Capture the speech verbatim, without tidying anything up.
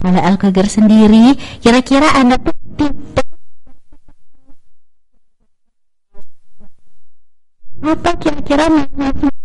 oleh Alkeger sendiri, kira-kira Anda tuh tipe apa kira-kira